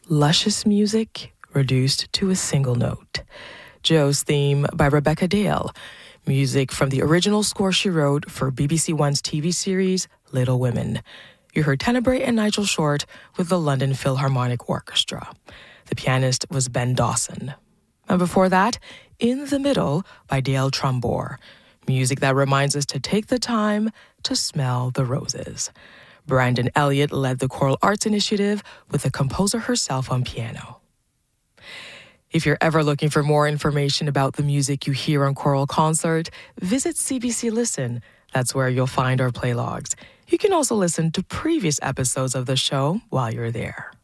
luscious music reduced to a single note. Joe's theme by Rebecca Dale, music from the original score she wrote for BBC One's TV series Little Women. You heard Tenebrae and Nigel Short with the London Philharmonic Orchestra. The pianist was Ben Dawson. And before that, In the Middle by Dale Trumbore, music that reminds us to take the time to smell the roses. Brandon Elliott led the Choral Arts Initiative with the composer herself on piano. If you're ever looking for more information about the music you hear on Choral Concert, visit CBC Listen. That's where you'll find our play logs. You can also listen to previous episodes of the show while you're there.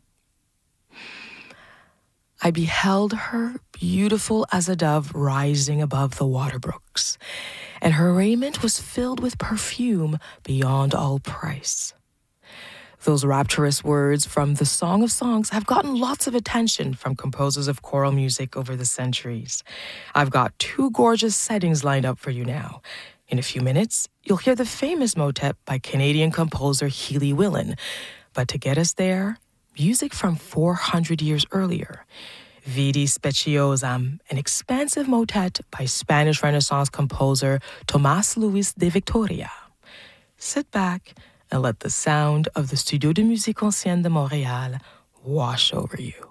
I beheld her, beautiful as a dove rising above the water brooks, and her raiment was filled with perfume beyond all price. Those rapturous words from the Song of Songs have gotten lots of attention from composers of choral music over the centuries. I've got two gorgeous settings lined up for you now. In a few minutes, you'll hear the famous motet by Canadian composer Healy Willan. But to get us there, music from 400 years earlier. Vidi Speciosam, an expansive motet by Spanish Renaissance composer Tomás Luis de Victoria. Sit back and let the sound of the Studio de Musique Ancienne de Montréal wash over you.